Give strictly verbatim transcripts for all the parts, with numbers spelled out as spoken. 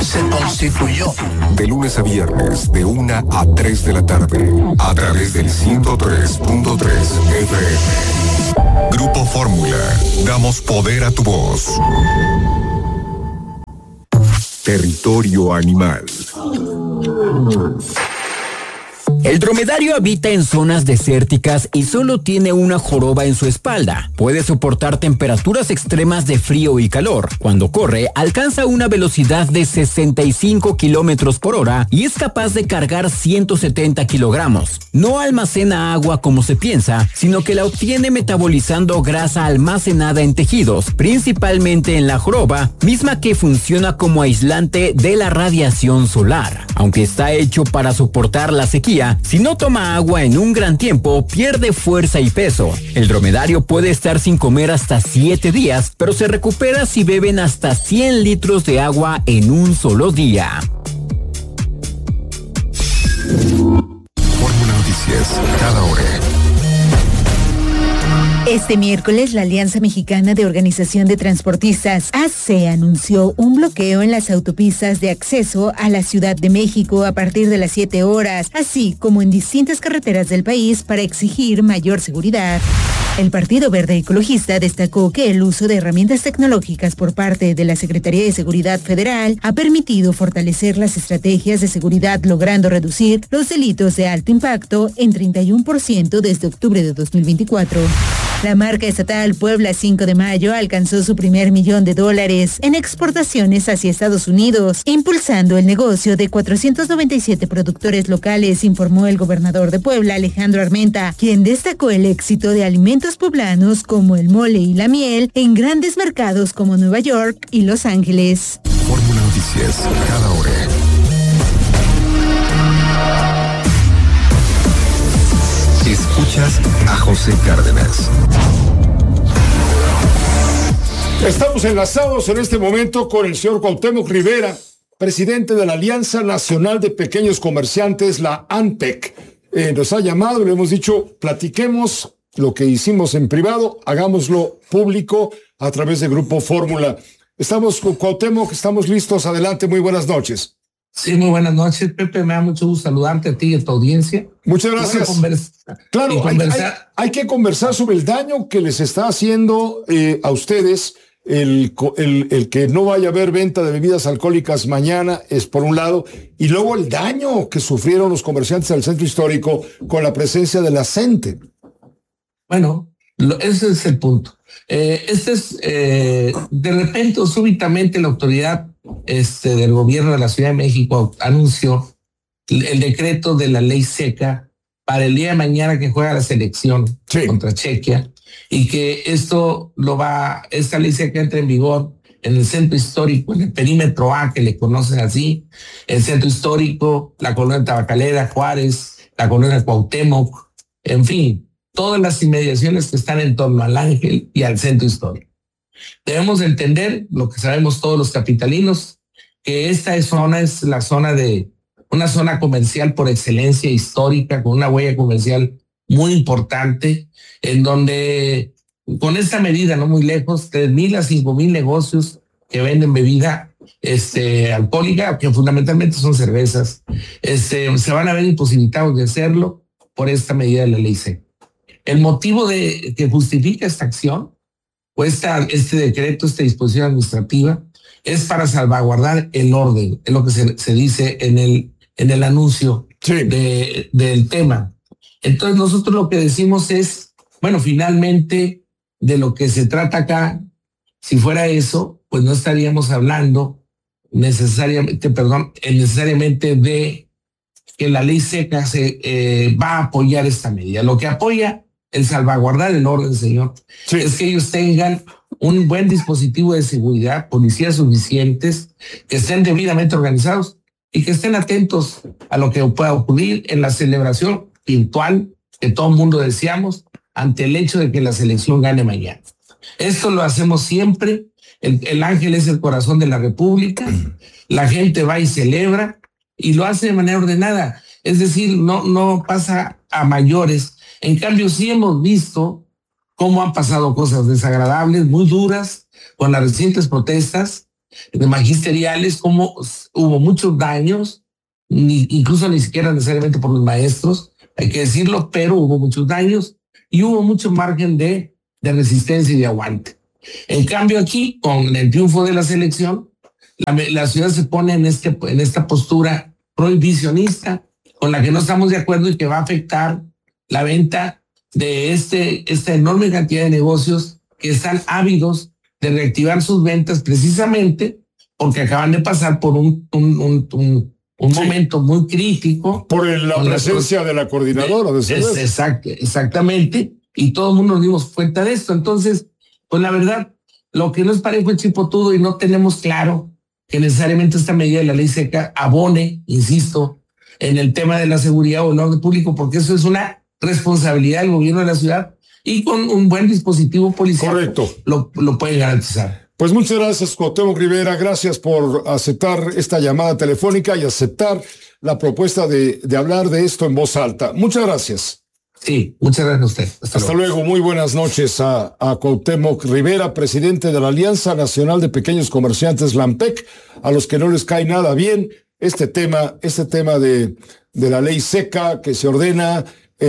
Ponce, Ponce fui yo. De lunes a viernes, de una a tres de la tarde, a través del ciento tres punto tres F M. Grupo Fórmula, damos poder a tu voz. Territorio animal. El dromedario habita en zonas desérticas y solo tiene una joroba en su espalda. Puede soportar temperaturas extremas de frío y calor. Cuando corre, alcanza una velocidad de sesenta y cinco kilómetros por hora y es capaz de cargar ciento setenta kilogramos. No almacena agua como se piensa, sino que la obtiene metabolizando grasa almacenada en tejidos, principalmente en la joroba, misma que funciona como aislante de la radiación solar. Aunque está hecho para soportar la sequía, si no toma agua en un gran tiempo, pierde fuerza y peso. El dromedario puede estar sin comer hasta siete días, pero se recupera si beben hasta cien litros de agua en un solo día. Fórmula Noticias, cada hora. Este miércoles, la Alianza Mexicana de Organización de Transportistas, A C E, anunció un bloqueo en las autopistas de acceso a la Ciudad de México a partir de las siete horas, así como en distintas carreteras del país para exigir mayor seguridad. El Partido Verde Ecologista destacó que el uso de herramientas tecnológicas por parte de la Secretaría de Seguridad Federal ha permitido fortalecer las estrategias de seguridad, logrando reducir los delitos de alto impacto en treinta y uno por ciento desde octubre de dos mil veinticuatro. La marca estatal Puebla cinco de mayo alcanzó su primer millón de dólares en exportaciones hacia Estados Unidos, impulsando el negocio de cuatrocientos noventa y siete productores locales, informó el gobernador de Puebla, Alejandro Armenta, quien destacó el éxito de alimentos poblanos como el mole y la miel en grandes mercados como Nueva York y Los Ángeles. Fórmula Noticias, cada hora. Escuchas a José Cárdenas. Estamos enlazados en este momento con el señor Cuauhtémoc Rivera, presidente de la Alianza Nacional de Pequeños Comerciantes, la ANPEC. Eh, nos ha llamado, le hemos dicho, platiquemos lo que hicimos en privado, hagámoslo público a través de Grupo Fórmula. Estamos con Cuauhtémoc, estamos listos, adelante, muy buenas noches. Sí, muy buenas noches, Pepe, me da mucho gusto saludarte a ti y a tu audiencia. Muchas gracias. Conversa, claro, hay, hay, hay que conversar sobre el daño que les está haciendo eh, a ustedes el, el, el que no vaya a haber venta de bebidas alcohólicas mañana, es por un lado, y luego el daño que sufrieron los comerciantes del centro histórico con la presencia de la CENTE. Bueno, lo, ese es el punto. Eh, este es, eh, de repente o súbitamente la autoridad este, del gobierno de la Ciudad de México anunció el, el decreto de la ley seca para el día de mañana que juega la selección sí. contra Chequia, y que esto lo va, esta ley seca entra en vigor en el centro histórico, en el perímetro A, que le conocen así, el centro histórico, la colonia Tabacalera, Juárez, la colonia Cuauhtémoc, en fin, todas las inmediaciones que están en torno al Ángel y al centro histórico. Debemos entender, lo que sabemos todos los capitalinos, que esta zona es la zona de, una zona comercial por excelencia histórica, con una huella comercial muy importante, en donde con esta medida, no muy lejos, tres mil a cinco mil negocios que venden bebida este, alcohólica, que fundamentalmente son cervezas, este, se van a ver imposibilitados de hacerlo por esta medida de la ley seca. El motivo de, que justifica esta acción, o esta, este decreto, esta disposición administrativa, es para salvaguardar el orden, es lo que se, se dice en el, en el anuncio sí. de, del tema. Entonces nosotros lo que decimos es, bueno, finalmente de lo que se trata acá, si fuera eso, pues no estaríamos hablando necesariamente, perdón, necesariamente de que la ley seca se eh, va a apoyar esta medida. Lo que apoya el salvaguardar el orden, señor, sí. es que ellos tengan un buen dispositivo de seguridad, policías suficientes, que estén debidamente organizados y que estén atentos a lo que pueda ocurrir en la celebración virtual que todo el mundo deseamos ante el hecho de que la selección gane mañana. Esto lo hacemos siempre. El, el Ángel es el corazón de la República. La gente va y celebra y lo hace de manera ordenada. Es decir, no, no pasa a mayores. En cambio, sí hemos visto cómo han pasado cosas desagradables, muy duras, con las recientes protestas, magisteriales, como hubo muchos daños, ni, incluso ni siquiera necesariamente por los maestros, hay que decirlo, pero hubo muchos daños y hubo mucho margen de, de resistencia y de aguante. En cambio aquí, con el triunfo de la selección, la, la ciudad se pone en, este, en esta postura prohibicionista, con la que no estamos de acuerdo y que va a afectar la venta de este, esta enorme cantidad de negocios que están ávidos de reactivar sus ventas precisamente porque acaban de pasar por un, un, un, un, un sí. momento muy crítico. Por el, la presencia la, de la coordinadora. De, de es, exact, exactamente. Y todo el mundo nos dimos cuenta de esto. Entonces, pues la verdad, lo que no es parejo es chipotudo y no tenemos claro que necesariamente esta medida de la ley seca abone, insisto, en el tema de la seguridad o el orden público, porque eso es una responsabilidad del gobierno de la ciudad y con un buen dispositivo policial. Correcto. Lo, lo pueden garantizar. Pues muchas gracias, Cuauhtémoc Rivera. Gracias por aceptar esta llamada telefónica y aceptar la propuesta de, de hablar de esto en voz alta. Muchas gracias. Sí, muchas gracias a usted. Hasta, Hasta luego. luego. Muy buenas noches a, a Cuauhtémoc Rivera, presidente de la Alianza Nacional de Pequeños Comerciantes, la ANPEC, a los que no les cae nada bien este tema, este tema de, de la ley seca que se ordena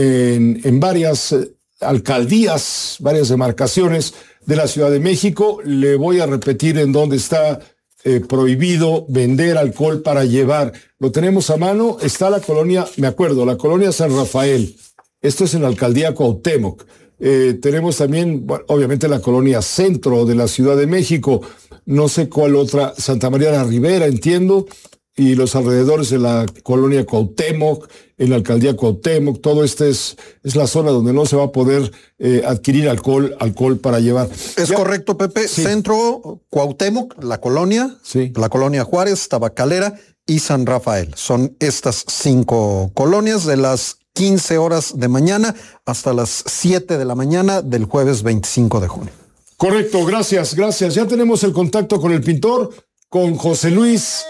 en, en varias alcaldías, varias demarcaciones de la Ciudad de México. Le voy a repetir en dónde está eh, prohibido vender alcohol para llevar. Lo tenemos a mano. Está la colonia, me acuerdo, la colonia San Rafael. Esto es en la alcaldía Cuauhtémoc. Eh, tenemos también, bueno, obviamente, la colonia Centro de la Ciudad de México. No sé cuál otra, Santa María la Ribera, entiendo, y los alrededores de la colonia Cuauhtémoc, en la alcaldía Cuauhtémoc. Todo este es, es la zona donde no se va a poder eh, adquirir alcohol, alcohol para llevar. Es ya, correcto, Pepe. Sí. Centro, Cuauhtémoc, la colonia, sí. la colonia Juárez, Tabacalera y San Rafael. Son estas cinco colonias de las quince horas de mañana hasta las siete de la mañana del jueves veinticinco de junio. Correcto, gracias, gracias. Ya tenemos el contacto con el pintor, con José Luis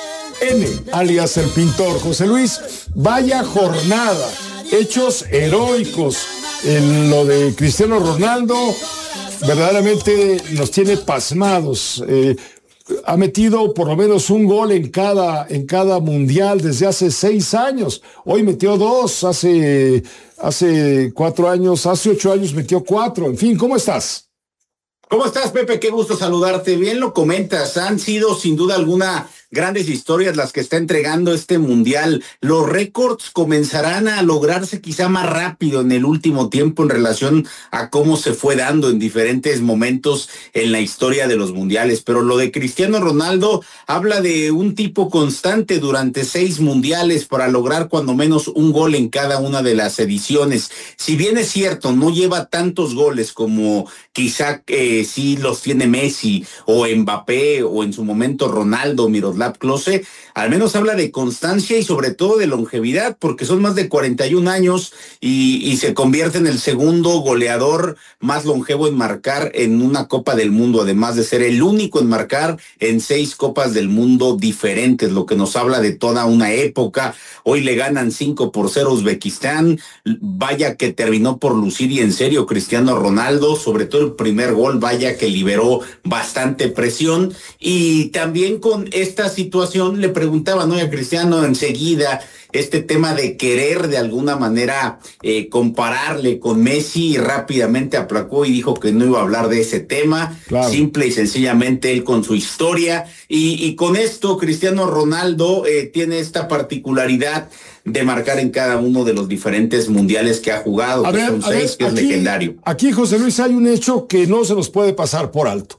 N, alias el pintor. José Luis, vaya jornada, hechos heroicos en lo de Cristiano Ronaldo, verdaderamente nos tiene pasmados. Eh, ha metido por lo menos un gol en cada, en cada mundial desde hace seis años. Hoy metió dos, hace, hace cuatro años, hace ocho años metió cuatro. En fin, ¿cómo estás? ¿Cómo estás, Pepe? Qué gusto saludarte. Bien lo comentas, han sido sin duda alguna grandes historias las que está entregando este mundial. Los récords comenzarán a lograrse quizá más rápido en el último tiempo en relación a cómo se fue dando en diferentes momentos en la historia de los mundiales. Pero lo de Cristiano Ronaldo habla de un tipo constante durante seis mundiales para lograr cuando menos un gol en cada una de las ediciones. Si bien es cierto, no lleva tantos goles como quizá eh, sí los tiene Messi o Mbappé o en su momento Ronaldo, Miroslav Klose, al menos habla de constancia y sobre todo de longevidad, porque son más de cuarenta y un años y, y se convierte en el segundo goleador más longevo en marcar en una Copa del Mundo, además de ser el único en marcar en seis Copas del Mundo diferentes, lo que nos habla de toda una época. Hoy le ganan cinco por cero a Uzbekistán, vaya que terminó por lucir y en serio Cristiano Ronaldo, sobre todo el primer gol, vaya que liberó bastante presión. Y también con esta situación le preguntaba, ¿no?, a Cristiano enseguida este tema de querer de alguna manera eh, compararle con Messi, y rápidamente aplacó y dijo que no iba a hablar de ese tema, claro. Simple y sencillamente él con su historia, y, y con esto Cristiano Ronaldo eh, tiene esta particularidad de marcar en cada uno de los diferentes mundiales que ha jugado, a que ver, son seis, ver, que aquí, es legendario. Aquí, José Luis, hay un hecho que no se nos puede pasar por alto.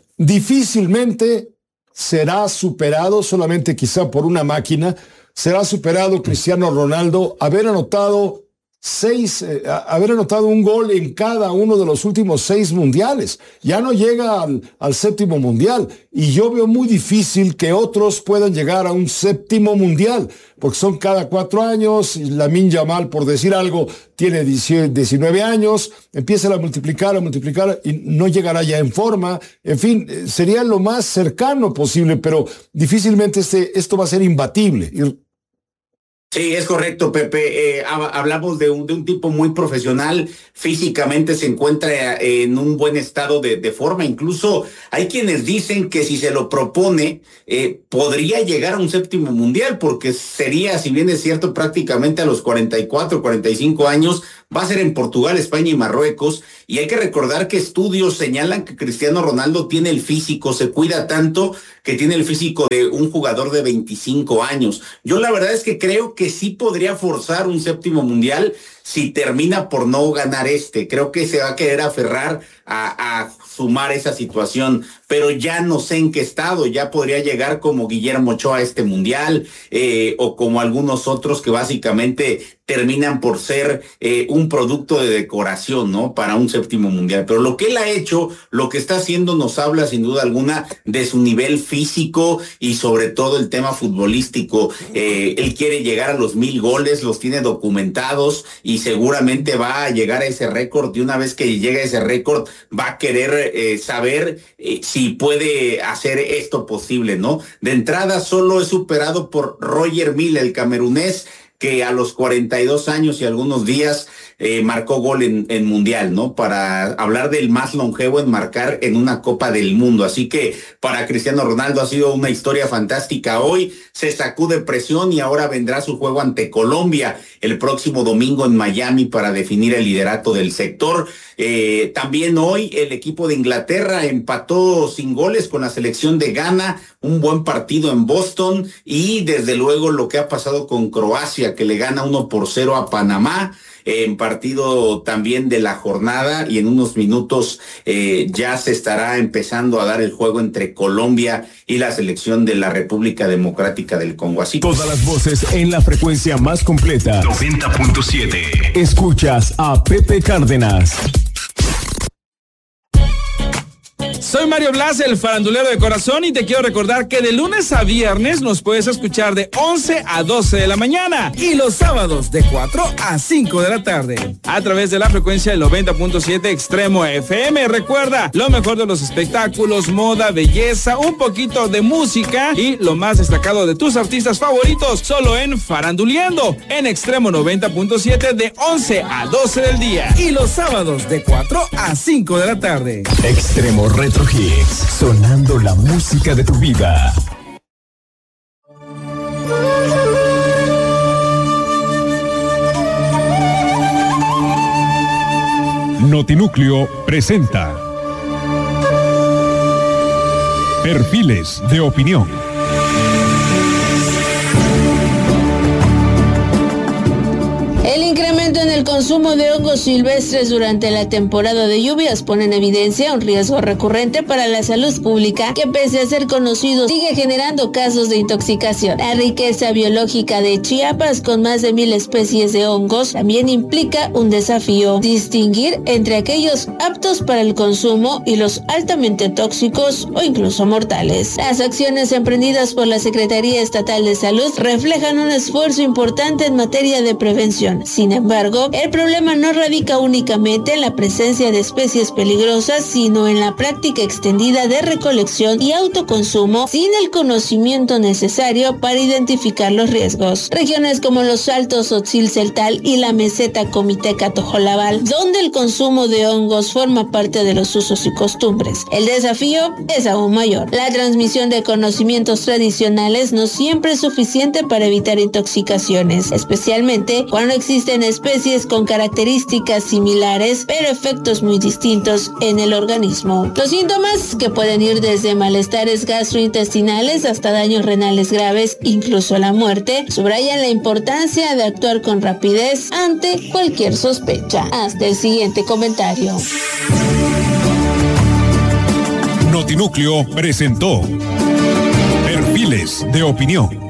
Difícilmente será superado, solamente quizá por una máquina, será superado Cristiano Ronaldo haber anotado seis, eh, haber anotado un gol en cada uno de los últimos seis mundiales. Ya no llega al, al séptimo mundial y yo veo muy difícil que otros puedan llegar a un séptimo mundial, porque son cada cuatro años. Lamine Yamal, por decir algo, tiene diecinueve años, empieza a multiplicar, a multiplicar y no llegará ya en forma. En fin, sería lo más cercano posible, pero difícilmente este, esto va a ser imbatible. Sí, es correcto, Pepe. Eh, hablamos de un, de un tipo muy profesional, físicamente se encuentra en un buen estado de, de forma. Incluso hay quienes dicen que si se lo propone, eh, podría llegar a un séptimo mundial, porque sería, si bien es cierto, prácticamente a los cuarenta y cuatro, cuarenta y cinco años, va a ser en Portugal, España y Marruecos. Y hay que recordar que estudios señalan que Cristiano Ronaldo tiene el físico, se cuida tanto que tiene el físico de un jugador de veinticinco años. Yo la verdad es que creo que sí podría forzar un séptimo mundial si termina por no ganar este. Creo que se va a querer aferrar a, a sumar esa situación, pero ya no sé en qué estado. Ya podría llegar como Guillermo Ochoa a este mundial, eh, o como algunos otros que básicamente terminan por ser eh, un producto de decoración, ¿no? Para un séptimo mundial. Pero lo que él ha hecho, lo que está haciendo, nos habla sin duda alguna de su nivel físico y sobre todo el tema futbolístico. Eh, él quiere llegar a los mil goles, los tiene documentados y seguramente va a llegar a ese récord. Y una vez que llegue a ese récord, va a querer eh, saber eh, si puede hacer esto posible, ¿no? De entrada, solo es superado por Roger Milla, el camerunés, que a los cuarenta y dos años y algunos días eh, marcó gol en, en Mundial, ¿no? Para hablar del más longevo en marcar en una Copa del Mundo. Así que para Cristiano Ronaldo ha sido una historia fantástica. Hoy se sacude presión y ahora vendrá su juego ante Colombia el próximo domingo en Miami para definir el liderato del sector. Eh, también hoy el equipo de Inglaterra empató sin goles con la selección de Ghana, un buen partido en Boston, y desde luego lo que ha pasado con Croacia, que le gana uno por cero a Panamá, eh, en partido también de la jornada, y en unos minutos eh, ya se estará empezando a dar el juego entre Colombia y la selección de la República Democrática del Congo. Así todas las voces en la frecuencia más completa, noventa punto siete. Escuchas a Pepe Cárdenas. Soy Mario Blas, el farandulero de corazón, y te quiero recordar que de lunes a viernes nos puedes escuchar de once a doce de la mañana y los sábados de cuatro a cinco de la tarde a través de la frecuencia del noventa punto siete Extremo F M. Recuerda, lo mejor de los espectáculos, moda, belleza, un poquito de música y lo más destacado de tus artistas favoritos, solo en Faranduleando, en Extremo noventa punto siete de once a doce del día y los sábados de cuatro a cinco de la tarde. Extremo Retro Hits, sonando la música de tu vida. Notinúcleo presenta Perfiles de Opinión. El incremento en el consumo de hongos silvestres durante la temporada de lluvias pone en evidencia un riesgo recurrente para la salud pública que, pese a ser conocido, sigue generando casos de intoxicación. La riqueza biológica de Chiapas, con más de mil especies de hongos, también implica un desafío: distinguir entre aquellos aptos para el consumo y los altamente tóxicos o incluso mortales. Las acciones emprendidas por la Secretaría Estatal de Salud reflejan un esfuerzo importante en materia de prevención. Sin embargo, el problema no radica únicamente en la presencia de especies peligrosas, sino en la práctica extendida de recolección y autoconsumo sin el conocimiento necesario para identificar los riesgos. Regiones como los Altos Otzil-Celtal y la meseta Comiteca-Tojolabal, donde el consumo de hongos forma parte de los usos y costumbres. El desafío es aún mayor. La transmisión de conocimientos tradicionales no siempre es suficiente para evitar intoxicaciones, especialmente cuando existen especies con características similares, pero efectos muy distintos en el organismo. Los síntomas, que pueden ir desde malestares gastrointestinales hasta daños renales graves, incluso la muerte, subrayan la importancia de actuar con rapidez ante cualquier sospecha. Hasta el siguiente comentario. Notinúcleo presentó Perfiles de Opinión.